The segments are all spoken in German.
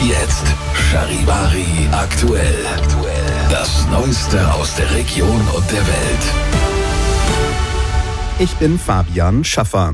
Jetzt Charivari aktuell. Das Neueste aus der Region und der Welt. Ich bin Fabian Schaffer.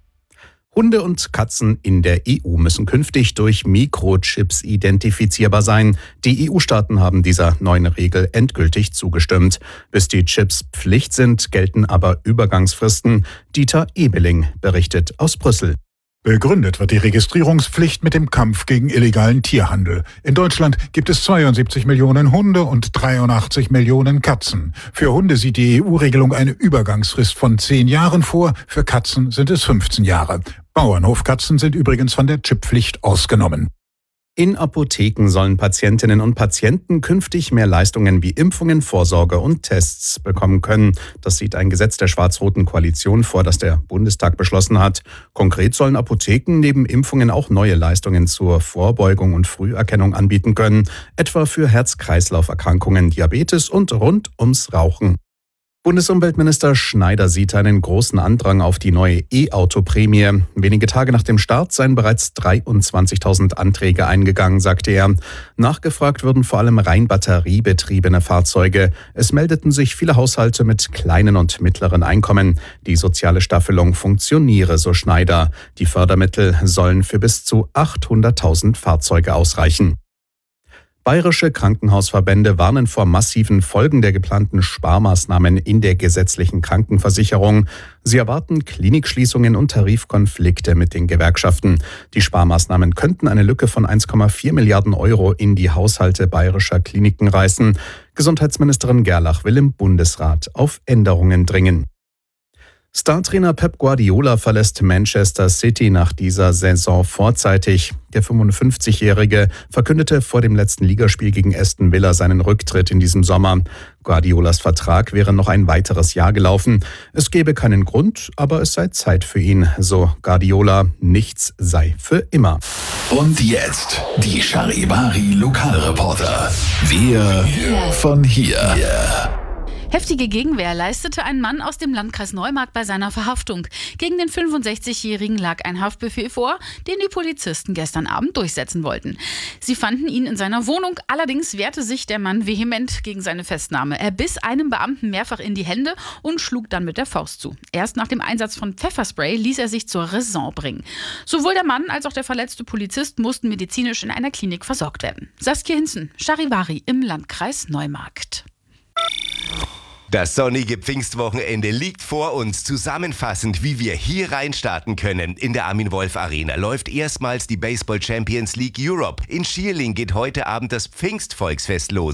Hunde und Katzen in der EU müssen künftig durch Mikrochips identifizierbar sein. Die EU-Staaten haben dieser neuen Regel endgültig zugestimmt. Bis die Chips Pflicht sind, gelten aber Übergangsfristen. Dieter Ebeling berichtet aus Brüssel. Begründet wird die Registrierungspflicht mit dem Kampf gegen illegalen Tierhandel. In Deutschland gibt es 72 Millionen Hunde und 83 Millionen Katzen. Für Hunde sieht die EU-Regelung eine Übergangsfrist von 10 Jahren vor, für Katzen sind es 15 Jahre. Bauernhofkatzen sind übrigens von der Chipppflicht ausgenommen. In Apotheken sollen Patientinnen und Patienten künftig mehr Leistungen wie Impfungen, Vorsorge und Tests bekommen können. Das sieht ein Gesetz der schwarz-roten Koalition vor, das der Bundestag beschlossen hat. Konkret sollen Apotheken neben Impfungen auch neue Leistungen zur Vorbeugung und Früherkennung anbieten können, etwa für Herz-Kreislauf-Erkrankungen, Diabetes und rund ums Rauchen. Bundesumweltminister Schneider sieht einen großen Andrang auf die neue E-Auto-Prämie. Wenige Tage nach dem Start seien bereits 23.000 Anträge eingegangen, sagte er. Nachgefragt würden vor allem rein batteriebetriebene Fahrzeuge. Es meldeten sich viele Haushalte mit kleinen und mittleren Einkommen. Die soziale Staffelung funktioniere, so Schneider. Die Fördermittel sollen für bis zu 800.000 Fahrzeuge ausreichen. Bayerische Krankenhausverbände warnen vor massiven Folgen der geplanten Sparmaßnahmen in der gesetzlichen Krankenversicherung. Sie erwarten Klinikschließungen und Tarifkonflikte mit den Gewerkschaften. Die Sparmaßnahmen könnten eine Lücke von 1,4 Milliarden Euro in die Haushalte bayerischer Kliniken reißen. Gesundheitsministerin Gerlach will im Bundesrat auf Änderungen dringen. Startrainer Pep Guardiola verlässt Manchester City nach dieser Saison vorzeitig. Der 55-Jährige verkündete vor dem letzten Ligaspiel gegen Aston Villa seinen Rücktritt in diesem Sommer. Guardiolas Vertrag wäre noch ein weiteres Jahr gelaufen. Es gebe keinen Grund, aber es sei Zeit für ihn, so Guardiola. Nichts sei für immer. Und jetzt die Charivari Lokalreporter. Wir von hier. Heftige Gegenwehr leistete ein Mann aus dem Landkreis Neumarkt bei seiner Verhaftung. Gegen den 65-Jährigen lag ein Haftbefehl vor, den die Polizisten gestern Abend durchsetzen wollten. Sie fanden ihn in seiner Wohnung, allerdings wehrte sich der Mann vehement gegen seine Festnahme. Er biss einem Beamten mehrfach in die Hände und schlug dann mit der Faust zu. Erst nach dem Einsatz von Pfefferspray ließ er sich zur Raison bringen. Sowohl der Mann als auch der verletzte Polizist mussten medizinisch in einer Klinik versorgt werden. Saskia Hinzen, Charivari im Landkreis Neumarkt. Das sonnige Pfingstwochenende liegt vor uns. Zusammenfassend, wie wir hier reinstarten können. In der Armin Wolf Arena läuft erstmals die Baseball Champions League Europe. In Schierling geht heute Abend das Pfingstvolksfest los.